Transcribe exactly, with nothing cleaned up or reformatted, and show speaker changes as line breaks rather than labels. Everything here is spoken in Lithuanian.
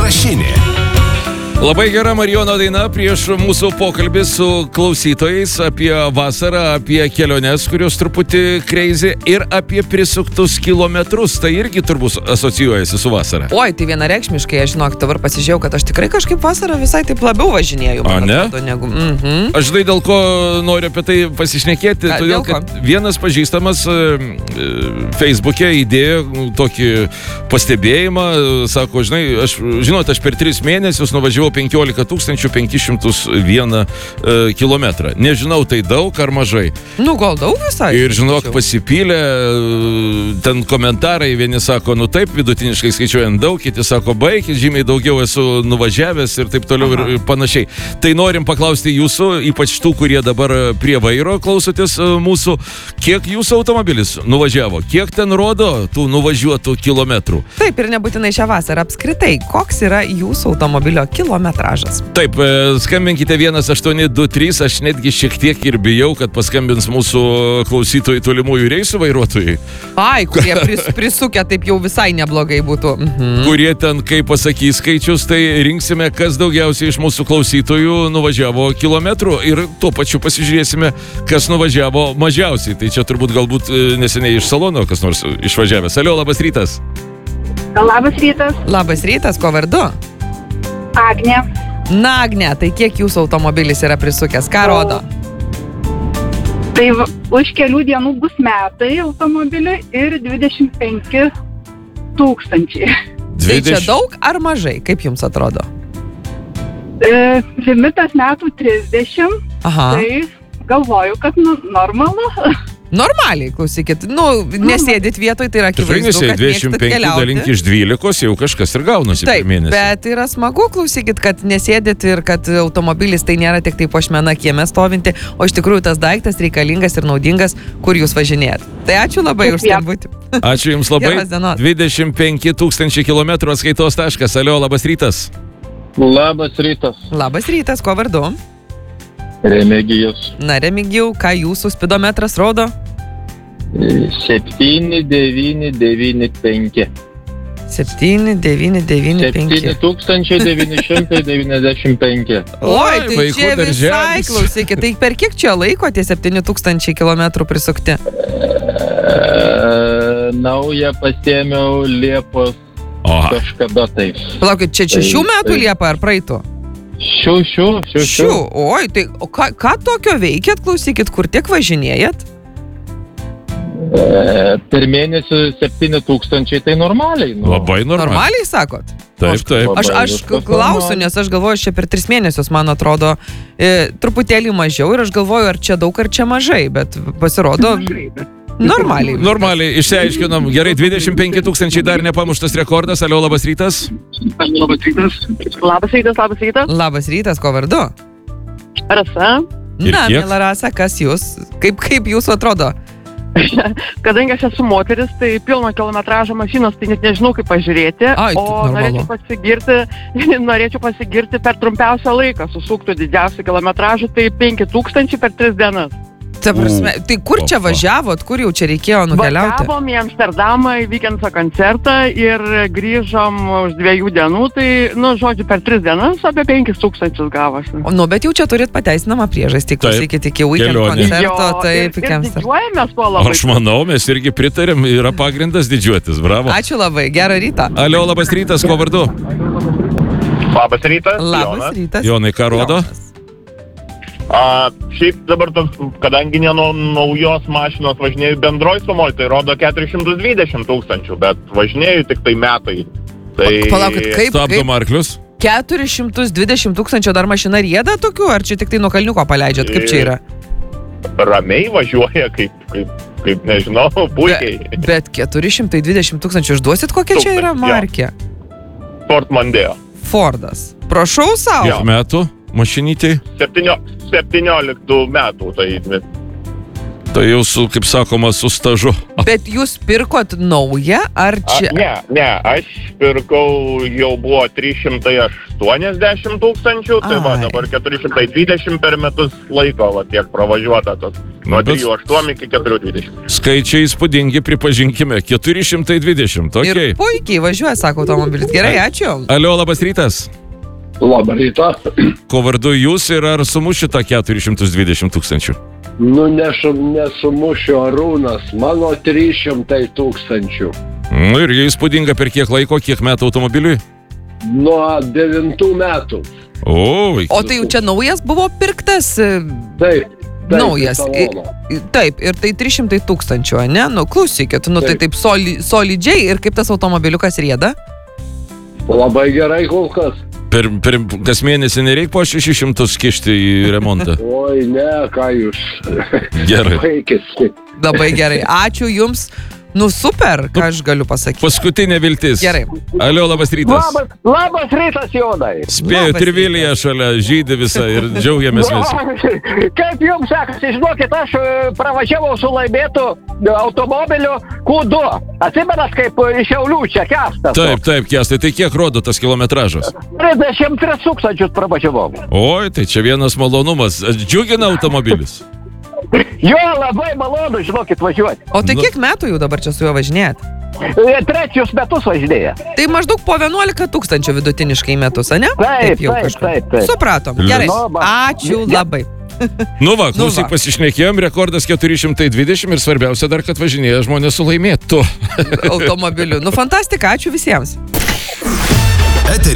Jurašinė.
Labai gera Marijono daina prieš mūsų pokalbį su klausytojais apie vasarą, apie keliones, kurios truputį crazy, ir apie prisuktus kilometrus. Tai irgi turbūt asocijuojasi su vasara.
Oi, tai vienareikšmiškai, aš žinok, dabar pasižiūrėjau, kad aš tikrai kažkaip vasarą visai taip labiau važinėjau.
A, ne?
Atrodo, negu... Mhm.
Aš žinai, dėl ko noriu apie tai pasišnekėti,
Ka,
todėl, kad vienas pažįstamas e, Facebook'e įdėjo tokį pastebėjimą, sako, žinai, aš, žinot, aš per tris mėnesius nuvažiavau penkiolika tūkstančių penkis šimtus vieną e, kilometrą. Nežinau, tai daug ar mažai.
Nu, gal daug visai.
Ir žinok, pasipylė e, ten komentarai, vieni sako, nu taip, vidutiniškai skaičiuojant daug, kiti sako, baikit, žymiai daugiau esu nuvažiavęs ir taip toliau. Aha. Ir panašiai. Tai norim paklausti jūsų, ypač tų, kurie dabar prie vairo klausotės mūsų, kiek jūsų automobilis nuvažiavo, kiek ten rodo tų nuvažiuotų kilometrų.
Taip, ir nebūtinai šią vasarą apskritai. Koks yra jūsų automobilio kilometražas?
Taip, skambinkite vienas aštuoni du trys, aš netgi šiek tiek ir bijau, kad paskambins mūsų klausytojai tolimųjų reisų vairuotojai.
Ai, kurie pris, prisukę taip jau visai neblogai būtų. Mhm.
Kurie ten, kai pasakys skaičius, tai rinksime, kas daugiausiai iš mūsų klausytojų nuvažiavo kilometrų ir tuo pačiu pasižiūrėsime, kas nuvažiavo mažiausiai. Tai čia turbūt galbūt neseniai iš salono kas nors išvažiavęs. Alio, labas rytas.
Labas rytas.
Labas rytas, ko vardu?
Agnė.
Na, Agnė, tai kiek jūsų automobilis yra prisukęs? Ką rodo?
Tai v- už kelių dienų bus metai automobiliui ir dvidešimt penki tūkstančiai.
Tai čia daug ar mažai? Kaip jums atrodo?
E, limitas metų trisdešimt,
Aha.
tai galvoju, kad nu, normalu.
Normaliai, klausykit. Nu, nesėdit vietoj, tai yra
Tikrai
akivaizdu,
nesiai,
kad
dvidešimt
mėgstat
penki
keliauti.
dalinti iš dvylikos, jau kažkas ir gaunasi per
Taip,
mėnesį.
bet yra smagu, klausykit, kad nesėdit ir kad automobilis tai nėra tik tai puošmena kieme stovinti, o iš tikrųjų tas daiktas reikalingas ir naudingas, kur jūs važinėjat. Tai ačiū labai už skambutį.
Ačiū Jums labai.
Geros dienos.
dvidešimt penki tūkstančiai kilometrų atskaitos taškas. Alio, labas rytas.
Labas rytas,
Labas rytas, ko vardu?
Remigijus.
Na, Remigijau, ką jūsų spidometras rodo?
septyni devyni devyni penki.
septyni devyni devyni penki.
septyni tūkstančiai devyni šimtai devyniasdešimt penki.
Oi, tai
vaikų
čia visai,
darželis.
klausykit, tai per kiek čia laiko tie septyni tūkstančiai kilometrų prisukti?
E, naują pasėmiau Liepos
Oha.
kažkada taip.
Palaukit, čia čia
Tai-
šių metų
tai-
Liepa ar praeitų?
Šių, šių, šių, šių.
Šių, oi, tai o ką, ką tokio veikėt, klausykit, kur tiek važinėjat?
E, per mėnesį septyni tūkstančiai, tai normaliai. Nu.
Labai normaliai.
Normaliai sakot?
Taip, taip.
Aš, aš
Viskas
klausiu,
normaliai.
nes aš galvoju, aš čia per tris mėnesius, man atrodo, e, truputėlį mažiau ir aš galvoju, ar čia daug, ar čia mažai, bet pasirodo normaliai.
Normaliai, išsiaiškinom. Gerai, dvidešimt penki tūkstančiai dar nepamuštas rekordas. Alio, labas rytas.
Labas rytas. Labas rytas, labas rytas.
Labas rytas, ko vardu?
Rasa.
Ir
Na,
kiek?
miela Rasa, kas jūs? Kaip, kaip jūsų atrodo?
Kadangi aš esu moteris, tai pilno kilometražo mašinos, tai net nežinau, kaip pažiūrėti.
Ai, tai
o
normalu.
norėčiau pasigirti, norėčiau pasigirti per trumpiausią laiką susuktų didžiausią kilometražą, tai penki tūkstančiai per tris dienas.
Ta prasme, tai kur čia
Opa.
važiavot, kur jau čia reikėjo nukeliauti?
Važiavom į Amsterdamą į Weekendso koncertą ir grįžom už dviejų dienų, tai, nu, žodžiu, per tris dienas apie penkis tūkstančius gavosi.
O, nu, bet jau čia turit pateisinamą priežastį, klausykit, iki weekend
kelionė.
koncerto,
Jo,
taip,
ir,
iki
ir
Amsterdamo.
didžiuojamės tuo labai.
Aš manau, mes irgi pritarėm, yra pagrindas didžiuotis. Bravo.
Ačiū labai, gerą rytą.
Alio, labas rytas, ko vardu?
Labas rytas.
Labas
Jonas.
rytas.
Jonai, ką rodo?
Jonas.
A, šiaip dabar toks, kadangi ne nuo naujos mašinos važinėjau bendroj sumoj, tai rodo keturi šimtai dvidešimt tūkstančių, bet važinėjau tik tai metai. Tai
Palaukit, kaip,
Stabdom
kaip
arklius.
keturi šimtai dvidešimt tūkstančių dar mašina rieda tokių, ar čia tik tai nuo kalniuko paleidžiat, kaip čia yra?
ramiai važiuoja, kaip, kaip, kaip nežinau, puikiai.
Be, bet keturi šimtai dvidešimt tūkstančių išduosit, kokia čia yra
Tūkstantis, jo.
markė?
Ford Mondeo.
Fordas. Prašau savo.
Kiek metų mašinytei?
Septynio, septynioliktų metų, tai
Tai jau su, kaip sakoma, su stažu.
Bet jūs pirkot naują, ar
A,
čia...
ne, ne, aš pirkau, jau buvo trys šimtai aštuoniasdešimt tūkstančių, tai va,
Ai.
dabar keturi šimtai dvidešimt per metus laiko, va, tiek pravažiuota tas. Nuo
Bet-
trijų aštuonių iki keturių dvidešimt.
Skaičiai įspūdingi, pripažinkime. keturi šimtai dvidešimt,
Ir
okei. Okay.
puikiai važiuoja, sako automobilis. Gerai, ačiū.
Alio, labas rytas.
Labą rytą.
Ko vardu jūs ir ar sumuši tą keturi šimtai dvidešimt tūkstančių?
Nu, nešu, nesumušiu Arūnas, mano trys šimtai tūkstančių.
Nu ir jie įspūdinga per kiek laiko, kiek metų automobiliui?
Nuo devintų metų.
O,
O tai jau čia naujas buvo pirktas? e,
Taip. taip
Naujas.
į saloną.
I- Taip, ir tai trys šimtai tūkstančių, ne? Nu, klausykit, nu tai
Taip.
taip soli, solidžiai ir kaip tas automobiliukas rieda?
Labai gerai kol kas.
per, per kas mėnesį nereik po šešis šimtus kišti į remontą.
Oi, ne, ką jūs.
Gerai.
Baikis.
Labai gerai. Ačiū jums. Nu super, ką aš galiu pasakyti.
Paskutinė viltis.
Gerai.
Alio, labas rytas.
Labas, labas rytas, Jonai.
Spėju,
Labas
Trivilija šalia žydė visą ir džiaugiamės visi.
Kaip jums sekasi, žinokit, aš e, pravažiavau su laimėtu e, automobiliu Q du. Atsimenat, kaip e, iš Šiaulių čia Kestas.
Taip, taip, Kestai, tai kiek rodo tas kilometražas?
trisdešimt tris tūkstančius pravažiavau.
Oi, tai čia vienas malonumas. Džiugina automobilis.
Jo, labai malonu, žinokit, važiuoti.
O tai
Nu.
kiek metų jau dabar čia su juo važinėjat?
E, Trečius metus važinėja.
Tai maždaug po vienuolika tūkstančių vidutiniškai į metus, ane?
Taip,
jau
taip,
kažkur.
taip, taip.
Supratom.
Liu.
Gerai.
Nu, va.
Ačiū
Ja.
labai.
Nu va,
Nu
klausyk,
va.
pasišnekėjom, rekordas keturi šimtai dvidešimt ir svarbiausia dar, kad važinėja žmonės su laimėtu.
Automobiliu. Nu fantastika, ačiū visiems.
Eteryje